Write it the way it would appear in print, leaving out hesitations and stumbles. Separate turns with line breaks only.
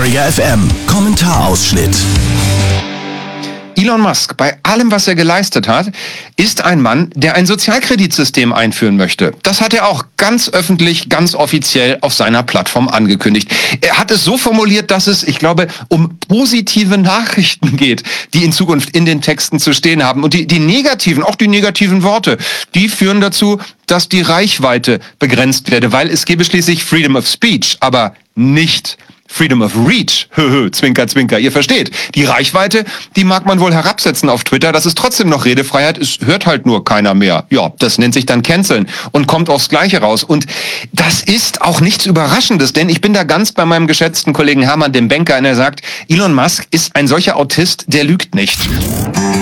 Träger FM. Kommentarausschnitt.
Elon Musk, bei allem, was er geleistet hat, ist ein Mann, der ein Sozialkreditsystem einführen möchte. Das hat er auch ganz öffentlich, ganz offiziell auf seiner Plattform angekündigt. Er hat es so formuliert, dass es, ich glaube, um positive Nachrichten geht, die in Zukunft in den Texten zu stehen haben. Und die negativen, auch die negativen Worte, die führen dazu, dass die Reichweite begrenzt werde, weil es gebe schließlich Freedom of Speech, aber nicht Freedom of Reach. Zwinker, zwinker. Ihr versteht. Die Reichweite, die mag man wohl herabsetzen auf Twitter. Das ist trotzdem noch Redefreiheit. Es hört halt nur keiner mehr. Ja, das nennt sich dann Canceln und kommt aufs Gleiche raus. Und das ist auch nichts Überraschendes, denn ich bin da ganz bei meinem geschätzten Kollegen Hermann, dem Banker, und er sagt, Elon Musk ist ein solcher Autist, der lügt nicht.